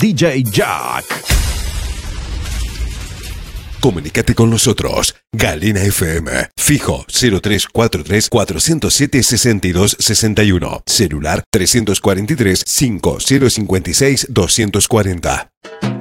DJ Jack. Comunícate con nosotros. Galena FM. Fijo 0343 407 6261. Celular 343 5056 240.